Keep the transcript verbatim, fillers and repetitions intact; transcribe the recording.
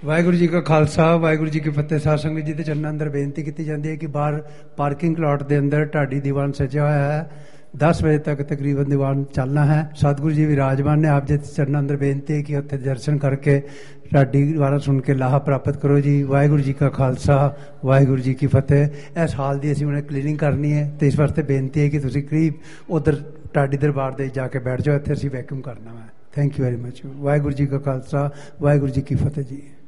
ਵਾਹਿਗੁਰੂ ਜੀ ਕਾ ਖਾਲਸਾ ਵਾਹਿਗੁਰੂ ਜੀ ਕੀ ਫਤਿਹ। ਸਾਧ ਸੰਗਤ ਜੀ ਦੇ ਚਰਨਾਂ ਅੰਦਰ ਬੇਨਤੀ ਕੀਤੀ ਜਾਂਦੀ ਹੈ ਕਿ ਬਾਹਰ ਪਾਰਕਿੰਗ ਪਲਾਟ ਦੇ ਅੰਦਰ ਢਾਡੀ ਦੀਵਾਨ ਸਜਿਆ ਹੋਇਆ ਹੈ। ਦਸ ਵਜੇ ਤੱਕ ਤਕਰੀਬਨ ਦੀਵਾਨ ਚੱਲਣਾ ਹੈ। ਸਤਿਗੁਰੂ ਜੀ ਵਿਰਾਜਮਾਨ ਨੇ। ਆਪ ਜੀ ਦੇ ਚਰਨਾਂ ਅੰਦਰ ਬੇਨਤੀ ਹੈ ਕਿ ਉੱਥੇ ਦਰਸ਼ਨ ਕਰਕੇ ਢਾਡੀ ਦੁਆਰਾ ਸੁਣ ਕੇ ਲਾਹਾ ਪ੍ਰਾਪਤ ਕਰੋ ਜੀ। ਵਾਹਿਗੁਰੂ ਜੀ ਕਾ ਖਾਲਸਾ ਵਾਹਿਗੁਰੂ ਜੀ ਕੀ ਫਤਿਹ। ਇਸ ਹਾਲ ਦੀ ਅਸੀਂ ਹੁਣੇ ਕਲੀਨਿੰਗ ਕਰਨੀ ਹੈ ਅਤੇ ਇਸ ਵਾਸਤੇ ਬੇਨਤੀ ਹੈ ਕਿ ਤੁਸੀਂ ਕਰੀਬ ਉੱਧਰ ਢਾਡੀ ਦਰਬਾਰ ਦੇ ਜਾ ਕੇ ਬੈਠ ਜਾਓ। ਇੱਥੇ ਅਸੀਂ ਵੈਕਿਊਮ ਕਰਨਾ ਹੈ। Thank you very much. Waheguru ji ਕਾ ਖਾਲਸਾ ਵਾਹਿਗੁਰੂ ਜੀ ਕੀ ਫਤਿਹ ਜੀ।